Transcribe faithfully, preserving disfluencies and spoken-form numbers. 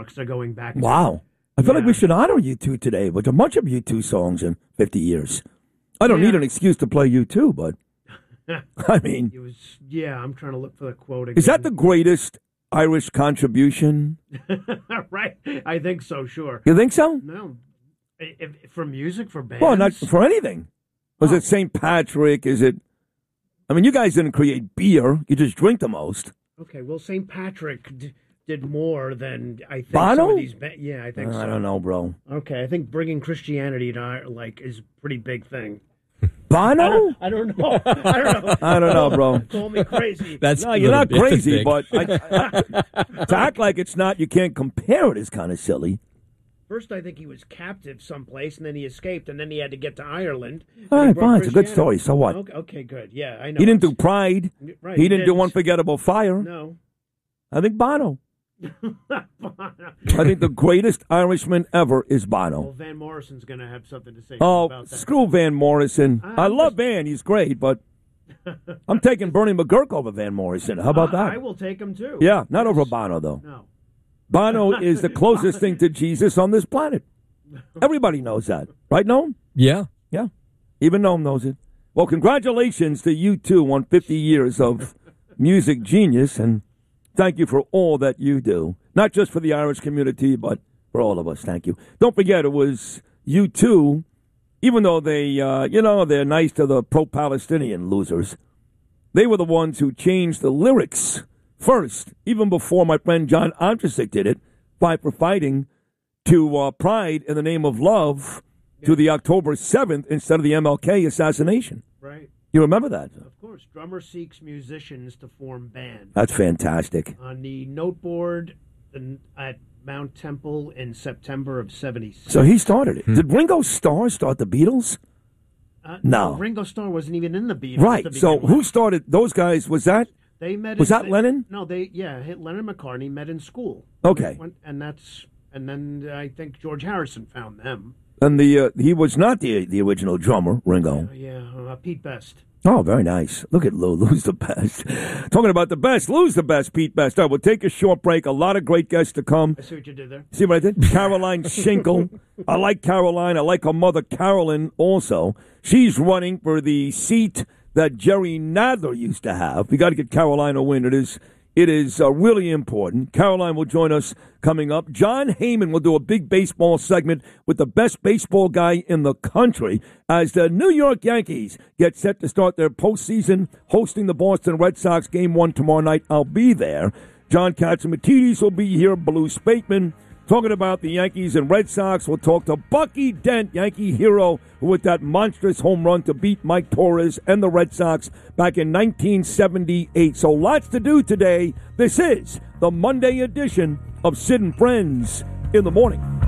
are going back. Wow. I feel Yeah. like we should honor U two today with a bunch of U two songs in fifty years. I don't Yeah. need an excuse to play U two, but I mean, It was, yeah, I'm trying to look for the quote again. is that the greatest Irish contribution? right? I think so, sure. You think so? No. If, if, for music, for bands? Well, not for anything. Was Oh. it Saint Patrick? Is it? I mean, you guys didn't create beer. You just drink the most. Okay, well, Saint Patrick d- did more than, I think, Bono? some of these ba- Yeah, I think so. I don't know, bro. Okay, I think bringing Christianity to, our- like, is a pretty big thing. Bono? I don't know. I don't know. I don't know, bro. Call me crazy. That's No, a you're little not bit crazy, big. but I, I, to act like it's not, you can't compare it is kind of silly. First, I think he was captive someplace, and then he escaped, and then he had to get to Ireland. All and he right, brought fine. It's a good Christianity. story. So what? Okay, okay, good. Yeah, I know. He didn't do It's- Pride. Right, he he didn't do didn't. Unforgettable Fire. No. I think Bono. I think the greatest Irishman ever is Well, Bono. Van Morrison's going to have something to say Oh, about that. screw Van Morrison. I'm I love just- Van. He's great, but I'm taking Bernie McGurk over Van Morrison. How about I, I that? will take him, too. Yeah, not over Yes. Bono, though. No. Bono is the closest thing to Jesus on this planet. Everybody knows that. Right, Noam? Yeah. Yeah. Even Noam knows it. Well, congratulations to you two on fifty years of music genius, and thank you for all that you do. Not just for the Irish community, but for all of us. Thank you. Don't forget, it was U two, even though they, uh, you know, they're nice to the pro-Palestinian losers. They were the ones who changed the lyrics first, even before my friend John Ondrasik did it, Fight for Fighting, to uh, Pride in the Name of Love, to the October seventh instead of the M L K assassination. Right. You remember that? Of course. Drummer seeks musicians to form band. That's fantastic. On the noteboard in- at Mount Temple in September of seventy-six. So he started it. Did Ringo Starr start the Beatles? Uh, No. Ringo Starr wasn't even in the Beatles. Right. to So begin who with. started those guys? Was that? They met. Was in, that Lennon? No, they yeah. hit Lennon and McCartney met in school. Okay. Went- and that's and then I think George Harrison found them. And the uh, he was not the the original drummer, Ringo. Uh, yeah, uh, Pete Best. Oh, very nice. Look at Lou. Lou's the best. Talking about the best. Lou's the best, Pete Best. All right, we'll take a short break. A lot of great guests to come. I see what you did there. See what I did? Caroline Schinkel. I like Caroline. I like her mother, Carolyn, also. She's running for the seat that Jerry Nadler used to have. We got to get Caroline a win. It is, it is uh, really important. Caroline will join us coming up. John Heyman will do a big baseball segment with the best baseball guy in the country as the New York Yankees get set to start their postseason, hosting the Boston Red Sox game one tomorrow night. I'll be there. John Katsimatidis will be here. Blue Spakeman. Talking about the Yankees and Red Sox, we'll talk to Bucky Dent, Yankee hero, who with that monstrous home run to beat Mike Torres and the Red Sox back in nineteen seventy-eight. So lots to do today. This is the Monday edition of Sid and Friends in the Morning.